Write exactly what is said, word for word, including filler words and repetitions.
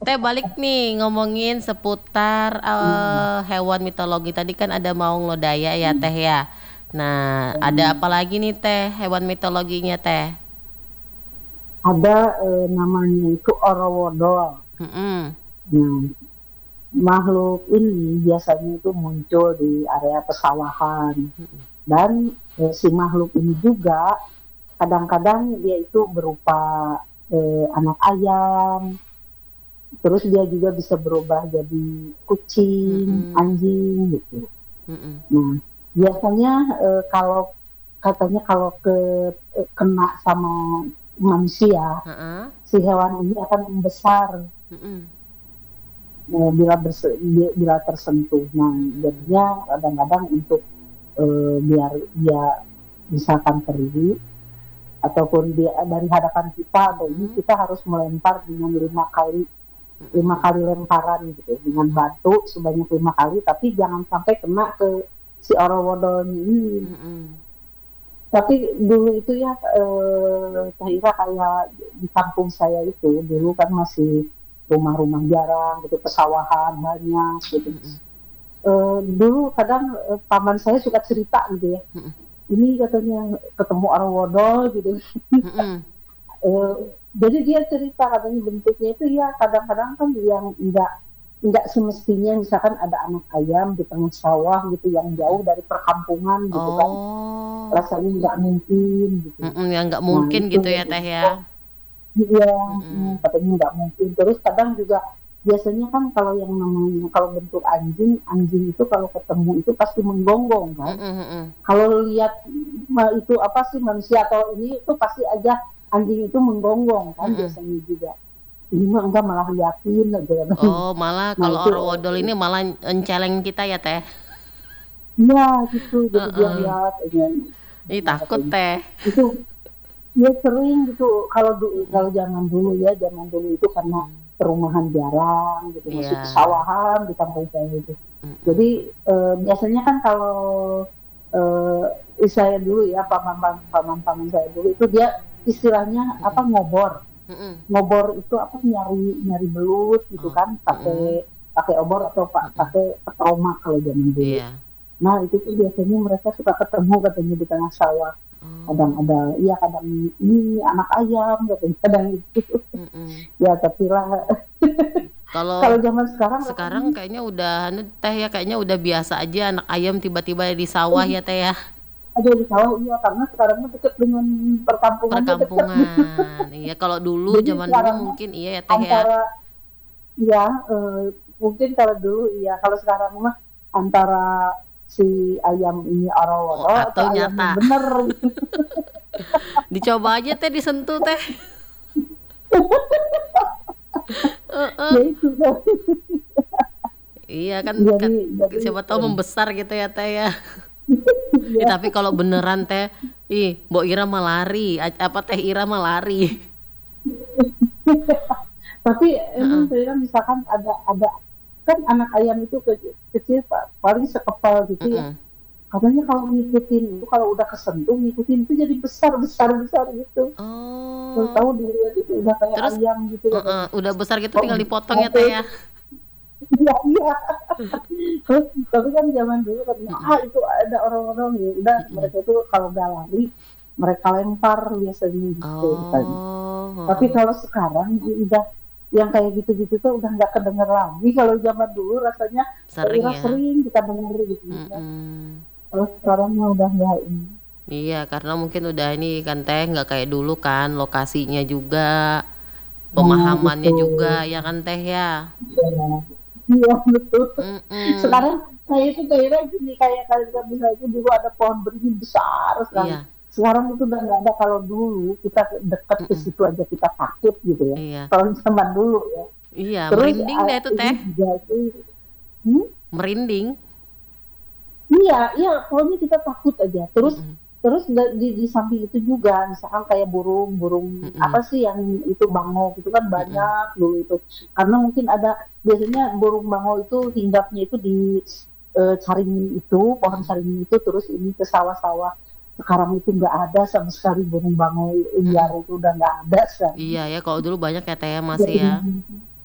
Teh balik nih ngomongin seputar Hmm. eh, hewan mitologi tadi kan ada maung lodaya ya Teh ya. Nah, ada Dan apa lagi nih Teh hewan mitologinya Teh? ada eh, namanya itu orowodol. Mm-mm. Nah, makhluk ini biasanya itu muncul di area pesawahan dan eh, si makhluk ini juga kadang-kadang dia itu berupa eh, anak ayam, terus dia juga bisa berubah jadi kucing, Mm-mm. anjing gitu. Mm-mm. Nah, biasanya eh, kalau katanya kalau ke eh, kena sama manusia, Ha-ha. si hewan ini akan membesar Mm-mm. eh, bila berse- bi- bila tersentuh. Nah, Mm-mm. jadinya kadang-kadang untuk eh, biar dia misalkan pergi ataupun dia dari hadapan kita atau ini Mm-mm. kita harus melempar dengan lima kali lima Mm-mm. kali lemparan gitu dengan Mm-mm. batu sebanyak lima kali, tapi jangan sampai kena ke si orowodolnya ini. Mm-mm. Tapi dulu itu ya eh, saya kayak di kampung saya itu dulu kan masih rumah-rumah jarang gitu, pesawahan banyak gitu. Mm-mm. Eh, dulu kadang eh, paman saya suka cerita gitu ya. Mm-mm. Ini katanya ketemu arwodol gitu. Mm-mm. Eh, jadi dia cerita katanya bentuknya itu ya kadang-kadang kan yang enggak enggak semestinya misalkan ada anak ayam di tengah sawah gitu yang jauh dari perkampungan gitu kan, Oh. rasanya nggak mungkin gitu. Mm-mm. Ya nggak Nah mungkin itu gitu ya Teh ya. iya, hmm, Mm-mm. katanya nggak mungkin. Terus kadang juga biasanya kan kalau yang namanya kalau bentuk anjing, anjing itu kalau ketemu itu pasti menggonggong kan. Mm-mm. Mm-mm. Kalau lihat ma- itu apa sih manusia atau ini itu pasti aja anjing itu menggonggong kan Mm-mm. biasanya juga. Ini mah enggak malah liatin aja. Oh, malah Nah kalau itu orwodol ini malah enceleng kita ya Teh. iya gitu jadi dia Heeh. lihat aja. Ih Nah, takut katanya. Teh. Itu ya sering gitu kalau du- Mm-mm. kalau zaman dulu ya zaman dulu itu karena Mm-mm. perumahan jarang gitu masih Iya. pesawahan di kampung saya itu. Mm-mm. Jadi eh, biasanya kan kalau eh, saya dulu ya paman paman paman saya dulu itu dia istilahnya apa Mm-mm. ngobor. Mm-mm. Ngobor itu apa nyari nyari belut gitu Oh. kan pakai Mm-mm. pakai obor atau pak Mm-mm. pakai petromak kalau zaman dulu. Iya. Nah itu tuh biasanya mereka suka ketemu katanya di tengah sawah. Kadang Oh. ada, iya kadang ini anak ayam katanya, kadang itu. Mm-mm. Ya tapi lah kalau Kalau zaman sekarang sekarang rasanya kayaknya udah anu, Teh ya kayaknya udah biasa aja anak ayam tiba-tiba di sawah ya Teh ya. ada di sawah iya karena sekarang mah dekat dengan perkampungannya dekat gitu. Perkampungan. Iya, kalau dulu Jadi zaman dulu sekarang mungkin iya ya Teh ya. antara ya eh, mungkin kalau dulu iya kalau sekarang mah antara si ayam ini Oh, oro-oro atau atau ayam yang nyata. bener gitu. Dicoba aja Teh disentuh Teh. Ya Heeh. itu kan. Iya kan, Jadi kan jadi siapa tahu eh, membesar gitu ya Teh ya. Ih, ya. tapi kalau beneran Teh, ih, Mbok Ira mah lari, A- apa Teh Ira mah lari. Tapi emang Heeh. saya misalkan ada ada kan anak ayam itu kecil, kecil Pak, paling sekepal gitu ya. Mm-mm. Katanya kalau ngikutin itu kalau udah kesentuh ngikutin itu jadi besar besar besar gitu. Kalau Oh, tahu dilihat itu udah kayak terus ayam gitu heeh, katanya. udah besar gitu Kok tinggal dipotong ya oke Teh ya. iya iya. Terus, tapi kan zaman dulu katanya Mm-mm. ah itu ada orang-orang ya udah Mm-mm. mereka itu kalau nggak lari mereka lempar biasanya gitu katanya. Oh, Tapi heeh. kalau sekarang ya udah yang kayak gitu-gitu tuh udah nggak kedenger lagi. Kalau zaman dulu rasanya Sering Ira ya. sering kita denger gitu ya. Mm-mm. Kalau sekarang mah udah nggak ini. Iya, karena mungkin udah ini kan Teh nggak kayak dulu kan, lokasinya juga, Nah pemahamannya itu juga ya kan Teh ya. ya, iya betul. Mm-mm. Sekarang saya itu kayaknya gini kayak kayak misalnya itu dulu ada pohon beringin besar sekali. Iya. Sekarang itu udah nggak ada. Kalau dulu kita dekat ke Mm-mm. situ aja kita takut gitu ya. Iya. Kalau zaman dulu ya. Iya, Terus merinding uh, deh itu ini Teh. juga itu, hmm? Merinding. Iya, iya, pokoknya kita takut aja. Terus Mm-mm. terus da- di, di samping itu juga, misalkan kayak burung, burung apa Mm-mm. sih yang itu bango itu kan Mm-mm. banyak dulu itu. Karena mungkin ada biasanya burung bango itu hinggapnya itu di eh, caringin itu, pohon Mm-mm. caringin itu, terus ini ke sawah-sawah. Sekarang itu nggak ada sama sekali burung bango liar Mm-mm. itu udah nggak ada sekarang. Iya ya, kalau dulu banyak ya Teh ya masih Jadi, ya.